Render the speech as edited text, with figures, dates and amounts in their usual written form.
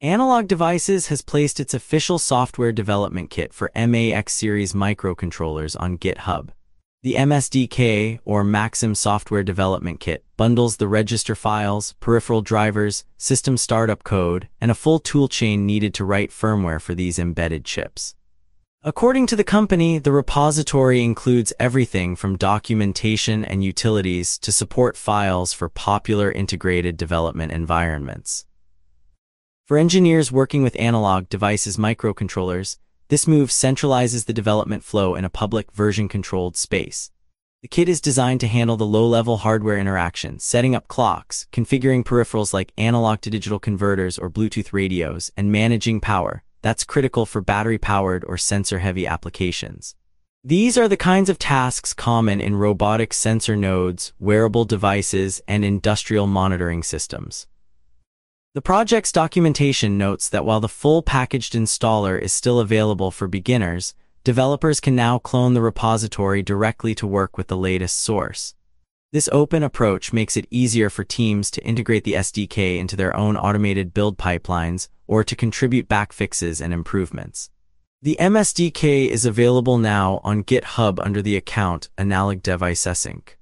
Analog Devices has placed its official software development kit for MAX series microcontrollers on GitHub. The MSDK, or Maxim Software Development Kit, bundles the register files, peripheral drivers, system startup code, and a full toolchain needed to write firmware for these embedded chips. According to the company, the repository includes everything from documentation and utilities to support files for popular integrated development environments. For engineers working with Analog Devices microcontrollers, this move centralizes the development flow in a public version-controlled space. The kit is designed to handle the low-level hardware interaction, setting up clocks, configuring peripherals like analog-to-digital converters or Bluetooth radios, and managing power. That's critical for battery-powered or sensor-heavy applications. These are the kinds of tasks common in robotic sensor nodes, wearable devices, and industrial monitoring systems. The project's documentation notes that while the full packaged installer is still available for beginners, developers can now clone the repository directly to work with the latest source. This open approach makes it easier for teams to integrate the SDK into their own automated build pipelines or to contribute backfixes and improvements. The MSDK is available now on GitHub under the account Analog Devices Inc.